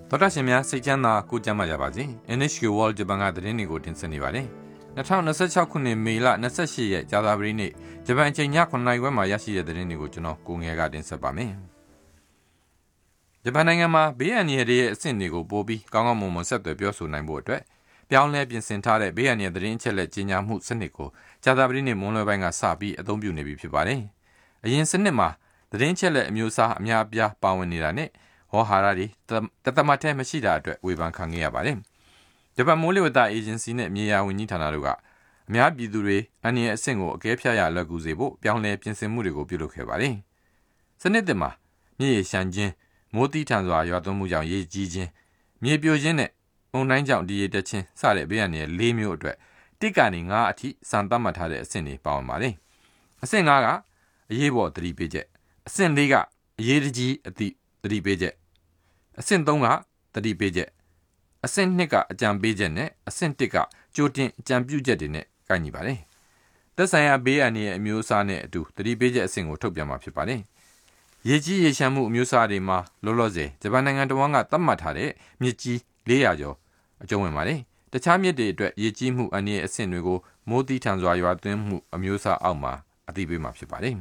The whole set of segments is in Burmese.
သောတာရှင်များစိတ်ချမ်းသာကိုကြမ်းပါကြပါစေ NHK World ဂျပန်ကသတင်းတွေကိုတင်ဆက်နေပါတယ်2026ခုနှစ်မေလ28ရက်ကြာသပတေးနေ့ဂျပန်အချိန်ည9:00နာရီခွဲမှာရရှိတဲ့သတင်းတွေကိုကျွန်တော်ကိုငယ်ကတင်ဆက်ပါမယ်ဂျပန်နိုင်ငံမှာဘေးအန္တရာယ်ရဲ့အဆင့်တွေကိုပိုပြီးကောင်းကောင်းမွန်မွန်ဆက်သွယ်ပြောဆိုနိုင်ဖို့အတွက်ပြောင်းလဲပြင်ဆင်ထားတဲ့ဘေးအန္တရာယ်သတင်းအချက်လက်ကြီးညာမှုစနစ်ကိုကြာသပတေးနေ့မွန်းလွဲပိုင်းကစပြီးအသုံးပြုနေပြီဖြစ်ပါတယ်အရင်စနစ်မှာသတင်းချက်လက်အမျိုးအစားအများအပြားပါဝင်နေတာနဲ့ဟောဟာရတွေတသမတ်ထဲမရှိတာအတွက်ဝေဖန်ခံခဲ့ရပါတယ်။ဂျပန်မိုးလေဝသအေဂျင်စီနဲ့မြေယာဝန်ကြီးဌာနတို့ကအများပြည်သူတွေအန္တရာယ်အဆင့်ကိုအကဲဖြတ်ရလွယ်ကူစေဖို့ပြောင်းလဲပြင်ဆင်မှုတွေကိုပြုလုပ်ခဲ့ပါတယ်။စနစ်သစ်မှာမြေရေရှမ်းခြင်းမိုးတိထန်စွာရွာသွန်းမှုကြောင့်ရေကြီးခြင်းမြေပြိုခြင်းနဲ့မုန်တိုင်းကြောင့်ဒီရေတက်ခြင်းစတဲ့ဘေးအန္တရာယ်၄မျိုးအတွက်တစ်ကနေ9အထိစံသတ်မှတ်ထားတဲ့အဆင့်တွေပါဝင်ပါတယ်။အဆင့်9ကအရေးပေါ်သတိပေးချက်အဆင့်4ကအရေးတကြီးအသိသတိပေးချက်အဆင့်3ကသတိပေးချက်အဆင့်2ကအကြံပေးချက်နဲ့အဆင့်1ကကြိုတင်အကြံပြုချက်တွေနဲ့ကိုက်ညီပါတယ်သက်ဆိုင်ရာဘေးအန္တရာယ်အမျိုးအစားနဲ့အတူသတိပေးချက်အဆင့်ကိုထုတ်ပြန်မှာဖြစ်ပါတယ်ရေကြီးရေရှမ်းမှုအမျိုးအစားတွေမှာလောလောဆယ်ဂျပန်နိုင်ငံတော်ကသတ်မှတ်ထားတဲ့မြစ်ကြီး400ကျော်အကျုံးဝင်ပါတယ်တခြားမြစ်တွေအတွက်ရေကြီးမှုအန္တရာယ်အဆင့်တွေကိုမိုးသီးထန်စွာရွာသွန်းမှုအမျိုးအစားအောက်မှာအသိပေးမှာဖြစ်ပါတယ်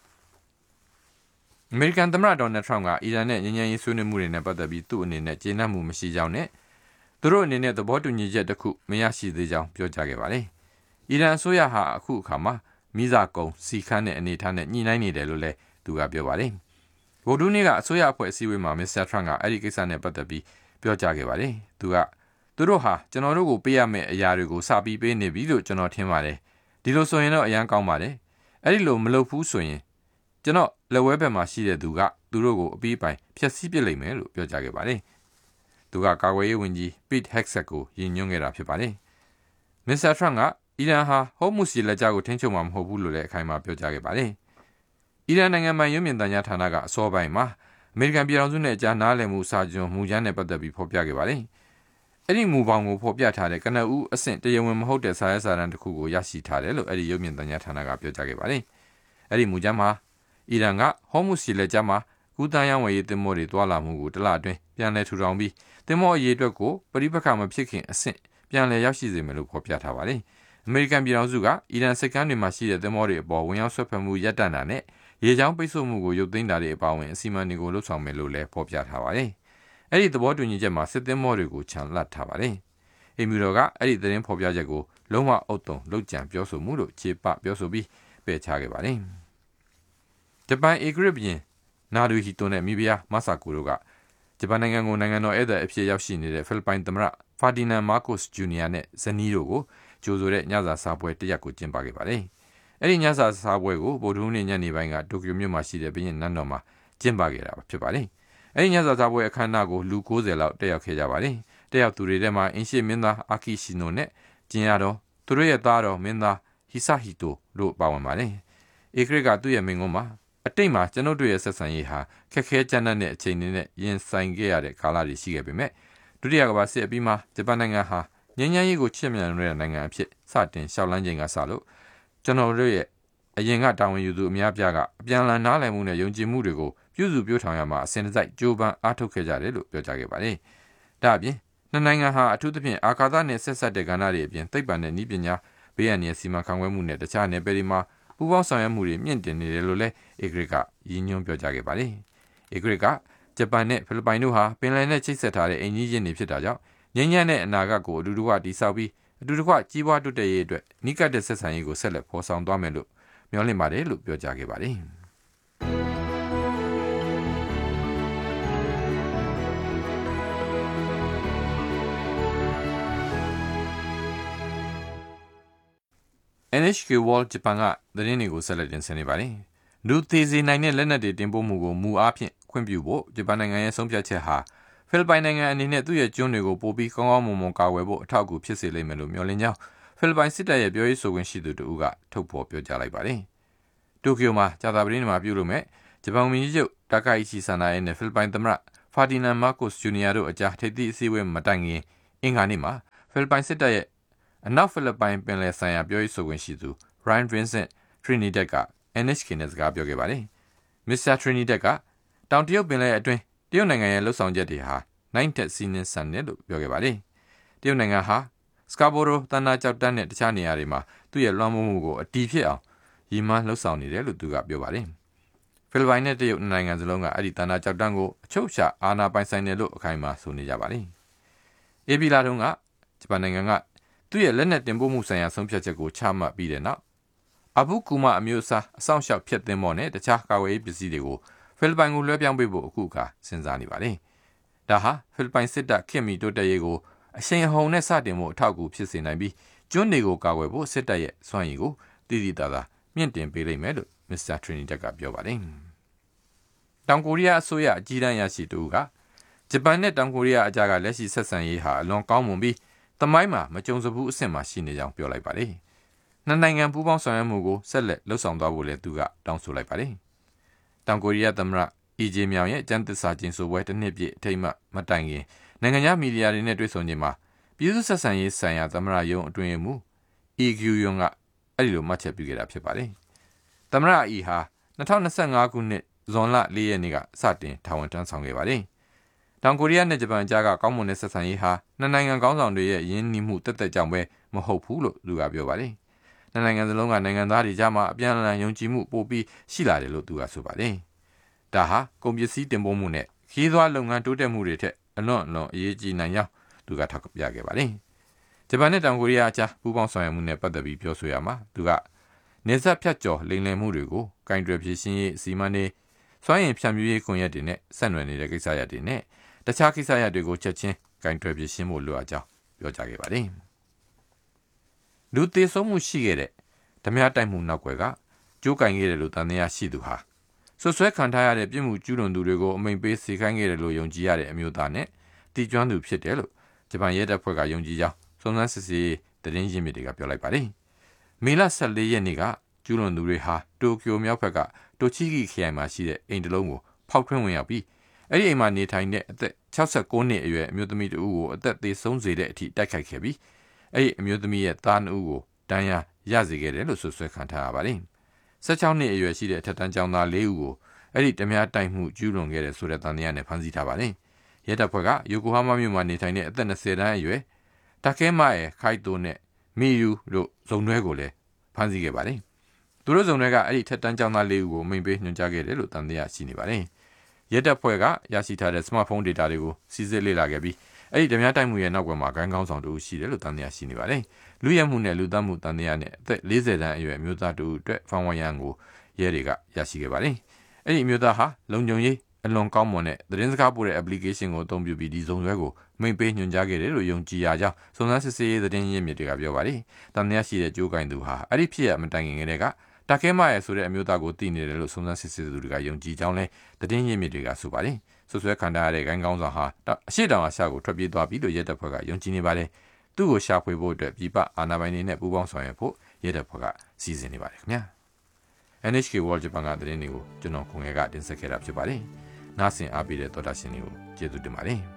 အမေရိကန်သမ္မတဒေါ်နယ်ထရမ့်ကအီရန်နဲ့ငြိမ်းချမ်းရေးဆွေးနွေးမှုတွေနဲ့ပတ်သက်ပြီးသူ့အနေနဲ့ကျေနပ်မှုမရှိကြောင်းနဲ့သူတို့အနေနဲ့သဘောတူညီချက်တစ်ခုမရရှိသေးကြောင်းပြောကြားခဲ့ပါတယ်။အီရန်အစိုးရဟာအခုအခါမှာမိစာကုံစီခန်းတဲ့အနေအထားနဲ့ညှိနှိုင်းနေတယ်လို့လည်းသူကပြောပါတယ်။ဗုဒ္ဓနေ့ကအစိုးရအဖွဲ့အစည်းအဝေးမှာမစ္စတာထရမ့်ကအဲ့ဒီကိစ္စနဲ့ပတ်သက်ပြီးပြောကြားခဲ့ပါတယ်။သူတို့ဟာကျွန်တော်တို့ကိုပေးရမယ့်အရာတွေကိုစပြီးပေးနေပြီလို့ကျွန်တော်ထင်ပါတယ်။ဒီလိုဆိုရင်တော့အရန်ကောင်းပါတယ်။အဲ့ဒီလိုမလုပ်ဘူးဆိုရင်ကျွန်တော်လက်ဝဲဘက်မှာရှိတဲ့သူကသူတို့ကိုအပြီးပိုင်ဖျက်ဆီးပစ်လိမ့်မယ်လို့ပြောကြားခဲ့ပါတယ်။သူကကာကွယ်ရေးဝန်ကြီး Pete Hegseth ကိုယဉ်ညွှန်းခဲ့တာဖြစ်ပါတယ်။မစ္စတာထရမ့်ကအီရန်ဟာဟော့မုတ်စီလက်ကြားကိုထိန်းချုပ်မှာမဟုတ်ဘူးလို့လည်းအခိုင်အမာပြောကြားခဲ့ပါတယ်။အီရန်နိုင်ငံပိုင်ရုပ်မြင်သံကြားဌာနကအစောပိုင်းမှာအမေရိကန်ပြည်ထောင်စုနဲ့အကြားနားလည်မှုစာချုပ်မူကြမ်းနဲ့ပတ်သက်ပြီးဖော်ပြခဲ့ပါတယ်။အဲ့ဒီမူပေါင်းကိုဖော်ပြထားတဲ့ကနဦးအဆင့်တရားဝင်မဟုတ်တဲ့စာရေးစာတမ်းတစ်ခုကိုရရှိထားတယ်လို့အဲ့ဒီရုပ်မြင်သံကြားဌာနကပြောကြားခဲ့ပါတယ်။အဲ့ဒီမူကြမ်းမှာအီရန်ကဟော့မုတ်စီလက်ကြားမှာကူတန်ရန်ဝယ်ရေးသင်္ဘောတွေတွာလာမှုကိုတလအတွင်းပြန်လည်ထူထောင်ပြီးသင်္ဘောအရေးအတွက်ကိုပရိပက္ခမဖြစ်ခင်အဆင့်ပြန်လည်ရောက်ရှိစေမယ်လို့ဖော်ပြထားပါတယ်။အမေရိကန်ပြည်ထောင်စုကအီရန်စစ်ကမ်းတွေမှာရှိတဲ့သင်္ဘောတွေအပေါ်ဝင်ရောက်ဆွဲဖက်မှုရပ်တန့်တာနဲ့ရေကြောင်းပိတ်ဆို့မှုကိုရုပ်သိမ်းတာတွေအပါအဝင်အစီအမံတွေကိုလှုပ်ဆောင်မယ်လို့လည်းဖော်ပြထားပါတယ်။အဲ့ဒီသဘောတူညီချက်မှာစစ်သင်္ဘောတွေကိုခြံလှပ်ထားပါတယ်။အိမ်မြူတော်ကအဲ့ဒီသတင်းဖော်ပြချက်ကိုလုံးဝအုတ်တုံလှုပ်ကြံပြောဆိုမှုလို့ခြေပပြောဆိုပြီးပယ်ချခဲ့ပါတယ်။ဂျပန်ဧကရာဇ်ဘုရင်နာရူဟီတိုနဲ့မိဖုရားမဆာကိုတို့ကဂျပန်နိုင်ငံကိုနိုင်ငံတော်ဧည့်သည်အဖြစ်ရောက်ရှိနေတဲ့ဖိလစ်ပိုင်သမ္မတဖာဒီနန်မာကိုစ်ဂျူနီယာနဲ့ဇနီးတို့ကိုကြိုဆိုတဲ့ညစာစားပွဲတစ်ရက်ကိုကျင်းပခဲ့ပါတယ်။အဲ့ဒီညစာစားပွဲကိုဗုဒ္ဓဟူးနေ့ညနေပိုင်းကတိုကျိုမြို့မှာရှိတဲ့ဘုရင်နန်းတော်မှာကျင်းပခဲ့တာဖြစ်ပါတယ်။အဲ့ဒီညစာစားပွဲအခမ်းအနားကိုလူ90လောက်တက်ရောက်ခဲ့ကြပါတယ်။တက်ရောက်သူတွေထဲမှာအင်ရှေမင်းသားအာကီရှီနိုနဲ့ကျင်းရတော်သူတို့ရဲ့သားတော်မင်းသားဟီဆာဟီတိုတို့ပါဝင်ပါတယ်။ဧကရစ်ကသူ့ရဲ့မိန့်ခွန်းမှာအတိတ်မှာကျွန်တော်တို့ရဲ့ဆက်ဆံရေးဟာခက်ခဲကြမ်းတမ်းတဲ့အချိန်တွေနဲ့ရင်ဆိုင်ခဲ့ရတဲ့ကာလတွေရှိခဲ့ပေမဲ့ဒုတိယကမ္ဘာစစ်အပြီးမှာဂျပန်နိုင်ငံဟာငြိမ်းချမ်းရေးကိုချစ်မြတ်တဲ့နိုင်ငံအဖြစ်စတင်ရှောက်လန်းချိန်ကစလို့ကျွန်တော်တို့ရဲ့အရင်ကတာဝန်ယူသူအများပြားကအပြန်အလှန်နားလည်မှုနဲ့ယုံကြည်မှုတွေကိုပြုစုပြောထောင်ရမှာအစဉ်တစိုက်ကြိုးပမ်းအားထုတ်ခဲ့ကြတယ်လို့ပြောကြားခဲ့ပါတယ်။ဒါ့အပြင်နှစ်နိုင်ငံဟာအထူးသဖြင့်အာကာသနဲ့ဆက်ဆက်တဲ့ကဏ္ဍတွေအပြင်သိပ္ပံနဲ့နည်းပညာဘေးအန္တရာယ်စီမံခန့်ခွဲမှုနဲ့တခြားနယ်ပယ်တွေမှာပူးပေါင်းဆောင်ရွက်မှုတွေမြင့်တင်နေတယ်လို့လည်းဧကရစ်ကရည်ညွှန်းပြောကြားခဲ့ပါတယ်။ဧကရစ်ကဂျပန်နဲ့ဖိလစ်ပိုင်တို့ဟာပင်လယ်နဲ့ချိတ်ဆက်ထားတဲ့အိမ်ကြီးချင်းတွေဖြစ်တာကြောင့်ငြိမ်းချမ်းတဲ့အနာဂတ်ကိုအတူတကွတည်ဆောက်ပြီးအတူတကွကြီးပွားတိုးတက်ရေးအတွက်နိကတ်တဲ့ဆက်ဆံရေးကိုဆက်လက်ဖော်ဆောင်သွားမယ်လို့မျှော်လင့်ပါတယ်လို့ပြောကြားခဲ့ပါတယ်။ NHK World ဂျပန်ကသတင်းတွေကိုဆက်လက်တင်ဆက်နေပါတယ်။လူသေးစေနိုင်တဲ့လက်နက်တွေတင်ပို့မှုကိုမူအားဖြင့်ခွင့်ပြုဖို့ဂျပန်နိုင်ငံရဲ့ဆုံးဖြတ်ချက်ဟာဖိလစ်ပိုင်နိုင်ငံအနေနဲ့သူ့ရဲ့ကျွန်းတွေကိုပိုပြီးကောင်းကောင်းမွန်မွန်ကာကွယ်ဖို့အထောက်အကူဖြစ်စေလိမ့်မယ်လို့မျှော်လင့်ကြောင်းဖိလစ်ပိုင်စစ်တပ်ရဲ့ပြောရေးဆိုခွင့်ရှိသူတို့ကထုတ်ဖော်ပြောကြားလိုက်ပါတယ်။တိုကျိုမှာကြာသပတေးနေ့မှာပြုလုပ်မဲ့ဂျပန်ဝန်ကြီးချုပ်တာကာအီချီဆန်နာရဲ့နဲ့ဖိလစ်ပိုင်သမ္မတဖာဒီနန်မာကိုစ်ဂျူနီယာတို့အကြားထိပ်သီးအစည်းအဝေးမတိုင်ခင်အင်္ဂါနေ့မှာဖိလစ်ပိုင်စစ်တပ်ရဲ့အနောက်ဖိလစ်ပိုင်ပင်လယ်ဆိုင်ရာပြောရေးဆိုခွင့်ရှိသူ Ryan Vincent Trinidad က NHK နဲ့စကားပြောခဲ့ပါတယ်။ Mr. Trinidad ကတောင်တရုတ်ပင်လယ်အတွင်းတရုတ်နိုင်ငံရဲ့လှုပ်ဆောင်ချက်တွေဟာနိုင်တက်စီးနှင်းဆန်တယ်လို့ပြောခဲ့ပါတယ်တရုတ်နိုင်ငံဟာစကာဘိုရိုတန်နာကြောက်တန်းနဲ့တခြားနေရာတွေမှာသူ့ရဲ့လွှမ်းမိုးမှုကိုအတီးဖြစ်အောင်ရည်မှန်းလှုပ်ဆောင်နေတယ်လို့သူကပြောပါတယ်ဖိလစ်ပိုင်နဲ့တရုတ်နိုင်ငံစလုံးကအဲ့ဒီတန်နာကြောက်တန်းကိုအချုပ်ချာအာဏာပိုင်ဆိုင်တယ်လို့အခိုင်အမာဆိုနေကြပါတယ်အေပီလာတုန်းကဂျပန်နိုင်ငံကသူ့ရဲ့လက်နက်တင်ပို့မှုဆိုင်ရာဆုံးဖြတ်ချက်ကိုချမှတ်ပြီးတဲ့နောက်အဘူကူမာအမျိုးအစားအဆောင်ရှောက်ဖျက်သိမ်းမော်နဲ့တခြားကာကွယ်ရေးပစ္စည်းတွေကိုဖိလစ်ပိုင်ကိုလွှဲပြောင်းပေးဖို့အခုအခါစဉ်းစားနေပါတယ်ဒါဟာဖိလစ်ပိုင်စစ်တပ်ခင်မီတိုးတက်ရေးကိုအရှိန်အဟုန်နဲ့စတင်ဖို့အထောက်အကူဖြစ်စေနိုင်ပြီးကျွန်းတွေကိုကာကွယ်ဖို့စစ်တပ်ရဲ့စွမ်းရည်ကိုတည်တည်သာသာမြင့်တင်ပေးလိမ့်မယ်လို့မစ္စတာထရီနီတက်ကပြောပါတယ်တောင်ကိုရီးယားအစိုးရအကြီးတန်းအရာရှိတူကဂျပန်နဲ့တောင်ကိုရီးယားအကြားကလက်ရှိဆက်ဆံရေးဟာအလွန်ကောင်းမွန်ပြီးသမိုင်းမှာမကြုံစဘူးအဆင့်မှာရှိနေကြောင်းပြောလိုက်ပါတယ်နှစ်နိုင်ငံပူးပေါင်းဆောင်ရွက်မှုကိုဆက်လက်လှုပ်ဆောင်သွားဖို့လည်းသူကတောင်းဆိုလိုက်ပါတယ်တောင်ကိုရီးယားသမ္မတအီဂျေမြောင်ရဲ့ကျန်းသစ္စာကျင်းဆိုပွဲတစ်နှစ်ပြည့်အထိမ်းအမှတ်မတိုင်ခင်နိုင်ငံခြားမီဒီယာတွေနဲ့တွေ့ဆုံချိန်မှာပြည်သူ့ဆက်ဆံရေးဆိုင်ရာသမ္မတရုံးအတွင်းမှုအီဂူယွန်ကအဲ့ဒီလိုမှတ်ချက်ပြုခဲ့တာဖြစ်ပါတယ်သမ္မတအီဟာ2025ခုနှစ်ဇွန်လ4ရက်နေ့ကစတင်တာဝန်ထမ်းဆောင်ခဲ့ပါတယ်တောင်ကိုရီးယားနဲ့ဂျပန်ကြားကကောင်းမွန်တဲ့ဆက်ဆံရေးဟာနှစ်နိုင်ငံခေါင်းဆောင်တွေရဲ့ယဉ်ကျေးမှုတက်တက်ကြောင့်ပဲမဟုတ်ဘူးလို့သူကပြောပါတယ်နှစ်နိုင်ငံစလုံးကနိုင်ငံသားတွေကြားမှာအပြန်အလှန်ယုံကြည်မှုပိုပြီးရှိလာတယ်လို့သူကဆိုပါတယ်ဒါဟာကုန်ပစ္စည်းတင်ပို့မှုနဲ့ခီးသွွားလုပ်ငန်းတိုးတက်မှုတွေထက်အလွန်အရေးကြီးနိုင်ကြောင်းသူကထောက်ပြခဲ့ပါတယ်ဂျပန်နဲ့တောင်ကိုရီးယားအကြားပူးပေါင်းဆောင်ရွက်မှုနဲ့ပတ်သက်ပြီးပြောဆိုရမှာသူကနေဆက်ဖြတ်ကျော်လိမ်လည်မှုတွေကိုကင်တွယ်ဖြေရှင်းရေးအစီအမံတွေစွမ်းရည်ဖြန့်ဖြူးရေးကွန်ရက်တွေနဲ့ဆက်နွယ်နေတဲ့ကိစ္စရပ်တွေနဲ့တခြားကိစ္စရပ်တွေကိုချက်ချင်းကင်တွယ်ဖြေရှင်းဖို့လိုအပ်ကြောင်းပြောကြားခဲ့ပါတယ်လူသေဆုံးမှုရှိခဲ့တဲ့ဓမြတိုက်မှုနောက်ွယ်ကကြိုးကင်ခဲ့တယ်လို့တန်တရားရှိသူဟာဆွဆွဲခံထားရတဲ့ပြစ်မှုကျူးလွန်သူတွေကိုအမိန့်ပေးစေခိုင်းခဲ့တယ်လို့ယုံကြည်ရတဲ့အမျိုးသားနဲ့တည်ကျွမ်းသူဖြစ်တယ်လို့ဂျပန်ရဲတပ်ဖွဲ့ကယုံကြည်ကြောင်းစုံစမ်းစစ်ဆေးသတင်းရင်းမြစ်တွေကပြောလိုက်ပါတယ်မေလ14ရက်နေ့ကကျူးလွန်သူတွေဟာတိုကျိုမြောက်ဘက်ကတိုချီဂီခရိုင်မှာရှိတဲ့အိမ်တစ်လုံးကိုဖောက်ထွင်းဝင်ရောက်ပြီးအဲ့ဒီအိမ်မှာနေထိုင်တဲ့အသက်69နှစ်အရွယ်အမျိုးသမီးတဦးကိုအသက်သေဆုံးစေတဲ့အထိတိုက်ခိုက်ခဲ့ပြီးအဲ့ဒီအမျိုးသမီးရဲ့သား2ဦးကိုဒဏ်ရာရစေခဲ့တယ်လို့ဆွဆွဲခံထားရပါတယ်16နှစ်အရွယ်ရှိတဲ့ထက်တန်းကျောင်းသား4ဦးကိုအဲ့ဒီဓမြတိုက်မှုကျူးလွန်ခဲ့တဲ့ဆိုတဲ့တန်တရားနဲ့ဖမ်းဆီးထားပါတယ်ရဲတပ်ဖွဲ့ကယိုကိုဟာမာမြို့မှာနေထိုင်တဲ့အသက်20တန်းအရွယ်တာကဲမရဲ့ခိုက်တိုနဲ့မီယူတို့ဇုံတွဲကိုလည်းဖမ်းဆီးခဲ့ပါတယ်သူတို့ဇုံတွေကအဲ့ဒီထက်တန်းကျောင်းသား4ဦးကိုမိန့်ပေးညွှန်ကြားခဲ့တယ်လို့တန်တရားရှိနေပါတယ်ရဲတပ်ဖွဲ့ကရရှိထားတဲ့စမတ်ဖုန်းဒေတာတွေကိုစီစစ်လေ့လာခဲ့ပြီးအဲ့ဒီဓမြတိုက်မှုရဲ့နောက်ွယ်မှာဂိုင်းကောင်းဆောင်တူရှိတယ်လို့တန်တရားရှိနေပါတယ်လူရဲမှုနဲ့လူသတ်မှုတန်တရားနဲ့အသက်40တန်းအရွယ်အမျိုးသားတူအတွက်ဖမ်းဝရမ်းကိုရဲတွေကရရှိခဲ့ပါတယ်အဲ့ဒီအမျိုးသားဟာလုံခြုံရေးအလွန်ကောင်းမွန်တဲ့သတင်းစကားပို့တဲ့ application ကိုအသုံးပြုပြီးဒီဇုံတွဲကိုမိန့်ပေးညွှန်ကြားခဲ့တယ်လို့ယုံကြည်ရကြောင်းစုံစမ်းစစ်ဆေးရေးသတင်းရင်းမြစ်တွေကပြောပါတယ်တန်တရားရှိတဲ့ကြိုးကင်သူဟာအဲ့ဒီဖြစ်ရမတိုင်ခင်ကတည်းကတာကဲမရဲ့ဆိုတဲ့အမျိုးသားကိုသိနေတယ်လို့စုံစမ်းစစ်ဆေးသူတွေကယုံကြည်ကြောင်းလဲသတင်းရင်းမြစ်တွေကဆိုပါတယ်ဆွဆွဲခံထားရတဲ့ဂိုင်းကောင်းဆောင်ဟာအရှိတောင်အရှကိုထွက်ပြေးသွားပြီလို့ရဲတပ်ဖွဲ့ကယုံကြည်နေပါတယ်သူ့ကိုရှာဖွေဖို့အတွက်ပြည်ပအာဏာပိုင်တွေနဲ့ပူးပေါင်းဆောင်ရွက်ဖို့ရဲတပ်ဖွဲ့ကစီစဉ်နေပါတယ်ခင်ဗျာ NHK World Japan ကသတင်းတွေကိုကျွန်တော်ခွန်ငယ်ကတင်ဆက်ခဲ့တာဖြစ်ပါတယ်နားဆင်အားပေးတဲ့သောတာရှင်တွေကိုကျေးဇူးတင်ပါတယ်